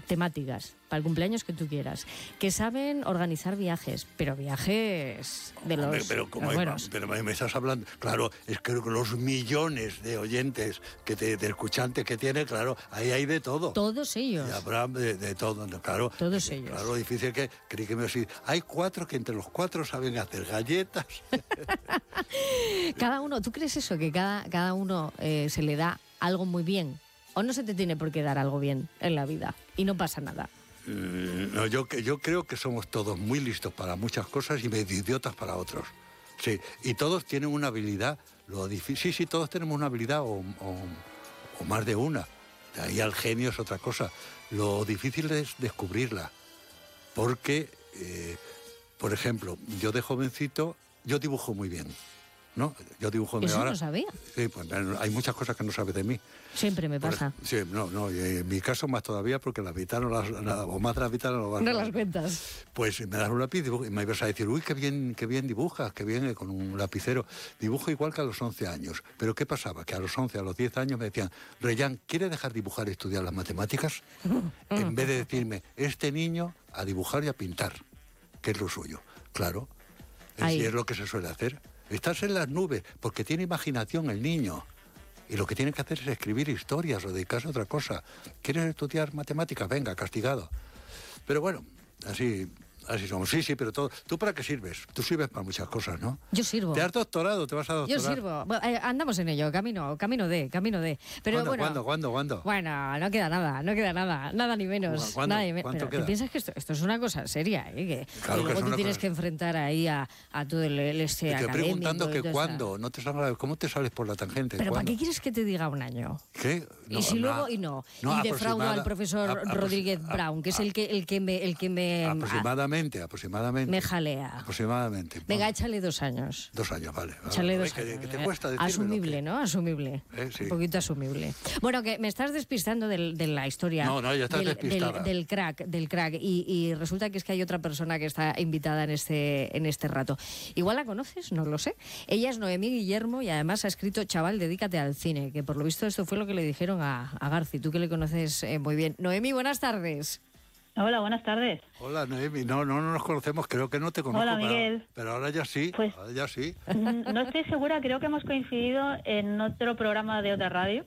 temáticas, para el cumpleaños que tú quieras, que saben organizar viajes, pero viajes de los, buenos. Pero me estás hablando, claro, es que los millones de oyentes, de escuchantes que tiene, claro, ahí hay de todo. Todos ellos. Y habrá de todo, claro. Todos ellos. Claro, difícil que creí que me decía, hay 4 que entre los 4 saben hacer galletas. Cada uno, ¿tú crees eso? Que cada uno se le da algo muy bien. ¿O no se te tiene por qué dar algo bien en la vida? Y no pasa nada. No, yo creo que somos todos muy listos para muchas cosas y medio idiotas para otros. Sí, y todos tienen una habilidad. Sí, todos tenemos una habilidad o más de una. De ahí al genio es otra cosa. Lo difícil es descubrirla. Porque, por ejemplo, yo de jovencito, yo dibujo muy bien. ¿No? Yo dibujo ¿Eso ahora. no sabía? Sí, pues hay muchas cosas que no sabes de mí. Siempre me pasa. Sí, no, y en mi caso más todavía porque la mitad o más de la mitad no las cuentas. Pues me das un lápiz y me ibas a decir, uy, qué bien dibujas, qué bien con un lapicero. Dibujo igual que a los 11 años. Pero ¿qué pasaba? Que a los 11, a los 10 años me decían, Reyán, ¿quiere dejar dibujar y estudiar las matemáticas? En vez de decirme, este niño a dibujar y a pintar, que es lo suyo. Claro, es lo que se suele hacer. Estás en las nubes, porque tiene imaginación el niño. Y lo que tiene que hacer es escribir historias o dedicarse a otra cosa. ¿Quieres estudiar matemáticas? Venga, castigado. Pero bueno, así somos. Sí, pero todo. ¿Tú para qué sirves? Tú sirves para muchas cosas, ¿no? Yo sirvo. ¿Te has doctorado? ¿Te vas a doctorar? Yo sirvo. Bueno, andamos en ello, camino de. Pero ¿Cuándo? Bueno, no queda nada ni menos. ¿Cuánto queda? ¿Te piensas que esto es una cosa seria? Que luego tú tienes que enfrentar ahí a todo el Te estoy preguntando que cuándo, no te sabes, ¿cómo te sales por la tangente? ¿Pero ¿cuándo? ¿para qué quieres que te diga un año? ¿Qué? Y si luego y defraudo al profesor Rodríguez Brown, que es el que me aproximadamente. Me jalea. Aproximadamente. Venga, échale 2 años. 2 años, vale. Échale 2 años. ¿Qué te cuesta decirme? Asumible, ¿no? Asumible. Sí. Un poquito asumible. Bueno, que me estás despistando de la historia. No, ya estás despistada. Del crack. Y resulta que es que hay otra persona que está invitada en este rato. Igual la conoces, no lo sé. Ella es Noemí Guillermo y además ha escrito Chaval, dedícate al cine, que por lo visto esto fue lo que le dijeron a Garci, tú que le conoces muy bien. Noemí, buenas tardes. Hola, buenas tardes. Hola, Noemi. No nos conocemos, creo que no te conozco. Hola, Miguel. Pero ahora ya sí. Pues, ahora ya sí. No estoy segura, creo que hemos coincidido en otro programa de otra radio,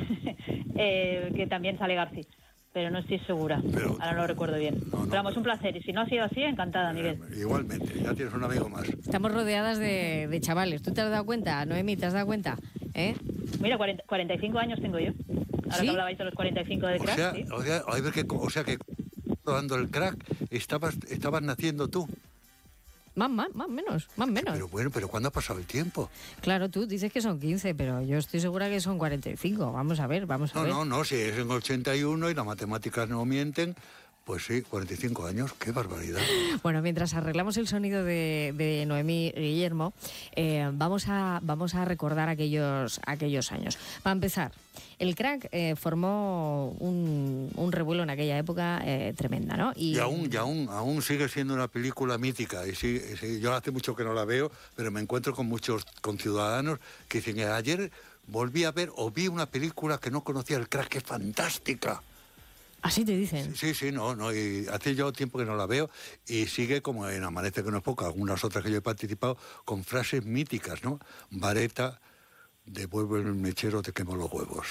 que también sale Garci, pero no estoy segura. Ahora no lo recuerdo bien. Pero vamos, un placer. Y si no ha sido así, encantada, Miguel. Igualmente, ya tienes un amigo más. Estamos rodeadas de chavales. ¿Tú te has dado cuenta, Noemí? ¿Te has dado cuenta? Mira, 45 años tengo yo. Ahora que hablabais de los 45 de crack, ¿sí? O sea que dando el crack, estabas naciendo tú. Más menos. Pero bueno, ¿cuándo ha pasado el tiempo? Claro, tú dices que son 15, pero yo estoy segura que son 45. Vamos a ver. No, si es en 81 y las matemáticas no mienten, pues sí, 45 años, qué barbaridad. Bueno, mientras arreglamos el sonido de Noemí Guillermo, vamos a recordar aquellos años. Para empezar, el crack formó un revuelo en aquella época tremenda, ¿no? Y aún sigue siendo una película mítica. Y sí, yo hace mucho que no la veo, pero me encuentro con muchos conciudadanos que dicen, ayer volví a ver o vi una película que no conocía, el crack, que es fantástica. ¿Así te dicen? Sí, no, y hace yo tiempo que no la veo y sigue como en Amanece que no es poco, algunas otras que yo he participado, con frases míticas, ¿no? Vareta, devuelve el mechero, te quemo los huevos.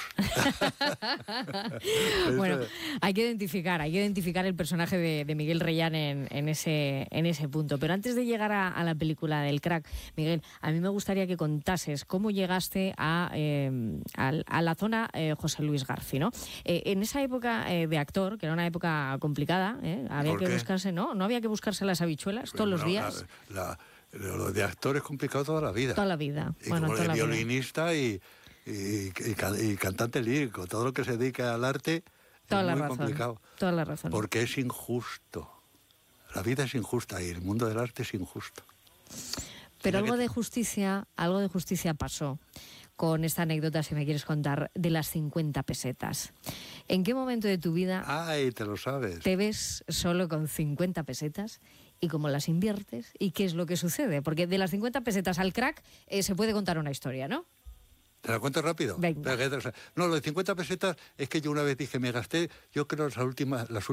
Bueno, hay que identificar el personaje de Miguel Reyán en ese punto. Pero antes de llegar a la película del crack, Miguel, a mí me gustaría que contases cómo llegaste a la zona José Luis Garci, ¿no? En esa época de actor, que era una época complicada, había que buscarse, ¿no había que buscarse las habichuelas todos los días. Lo de actor es complicado toda la vida. Toda la vida. Y como de violinista y cantante lírico, todo lo que se dedica al arte es muy complicado. Toda la razón. Porque es injusto. La vida es injusta y el mundo del arte es injusto. Pero algo de justicia pasó con esta anécdota, si me quieres contar, de las 50 pesetas. ¿En qué momento de tu vida te lo sabes, te ves solo con 50 pesetas y cómo las inviertes y qué es lo que sucede? Porque de las 50 pesetas al crack se puede contar una historia, ¿no? ¿Te la cuento rápido? Venga. No, lo de 50 pesetas es que yo una vez dije, me gasté, yo creo las últimas